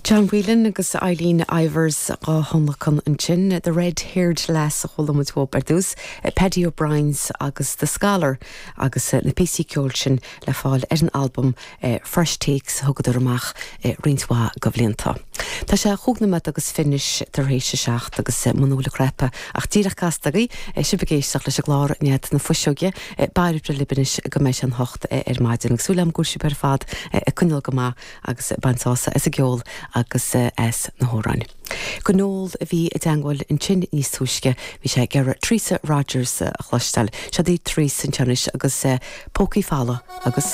John Whelan agus Eileen Ivers á honlachan an sin, the red-haired lass a cholamad bardús, Paddy O'Brien's agus The Scholar agus na PC ceol sin le fáil an album Fresh Takes thugad amach rinswa go bhlianta. Tá sé chugnamad agus finish tar rééis seach agus manúla crepa ach tíach castagaí si begéisteach leis a glár nead na fuiseoge bairbre libanis go mééis an hocht maidin súla am gúisi per fad cunil go má agus bantása is a geol agus es na hóráin. Gnól a bhí a dangháil in sin níos túisce bhí sé gur Teresa Rogers a chluistal, se dí trí san teanis agus pócaí fála agus